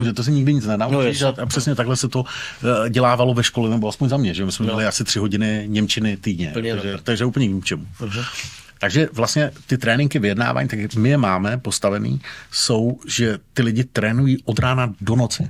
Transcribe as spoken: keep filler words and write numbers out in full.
že to se nikdy nic nenaučíš, no, a přesně takhle se to dělávalo ve škole, nebo aspoň za mě, že my jsme no. měli asi tři hodiny němčiny týdně, takže, takže úplně k ničemu. Uh-huh. Takže vlastně ty tréninky vyjednávání, tak my je máme postavený, jsou, že ty lidi trénují od rána do noci.